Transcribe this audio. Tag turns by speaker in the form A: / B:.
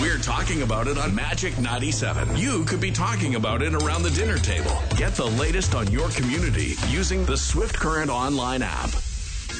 A: We're talking about it on Magic 97. You could be talking about it around the dinner table. Get the latest on your community using the Swift Current online app.